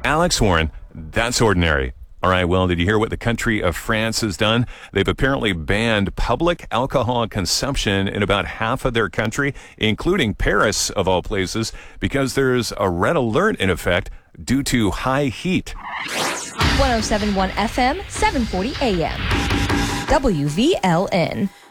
Alex Warren, that's ordinary. All right, well, did you hear what the country of France has done? They've apparently banned public alcohol consumption in about half of their country, including Paris, of all places, because there's a red alert in effect due to high heat. 107.1 FM, 740 AM. WVLN.